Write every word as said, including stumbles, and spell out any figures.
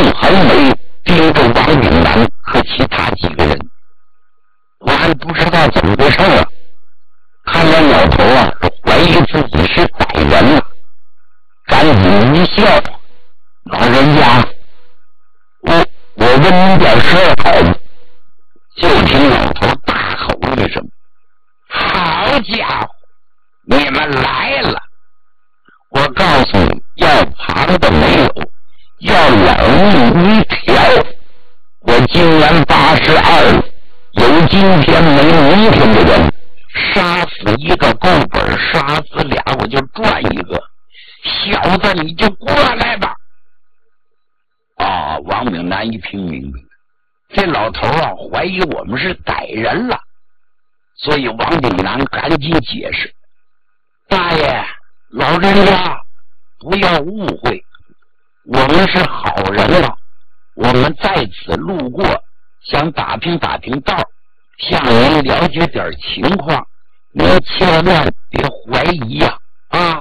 横眉盯着王炳南和其他几个人。我还不知道怎么回事啊，看见老头啊，怀疑自己是歹人了，赶紧一笑：“老人家，我我问你点事儿好吗？”就听老头大吼一声：“好家伙，你们来了！我告诉你，要旁的没有，要冷命一条。我今年八十二了，有今天没明天的人，杀死一个够本，杀死俩我就赚一个。小子，你就过来吧。”啊，王炳南一听明白，这老头啊怀疑我们是歹人了，所以王炳南赶紧解释：“大爷，老人家不要误会，我们是好人了，我们在此路过，想打听打听道，向您了解点情况，您千万别怀疑呀！啊，